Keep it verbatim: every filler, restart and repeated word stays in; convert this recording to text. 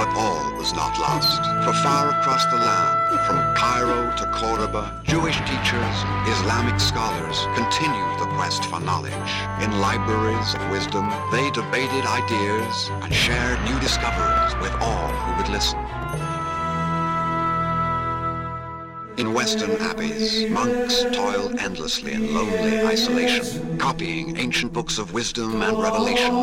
But all was not lost. For far across the land, from Cairo to Cordoba, Jewish teachers, Islamic scholars continued the quest for knowledge. In libraries of wisdom, they debated ideas and shared new discoveries with all who would listen. In Western abbeys, monks toiled endlessly in lonely isolation, copying ancient books of wisdom and revelation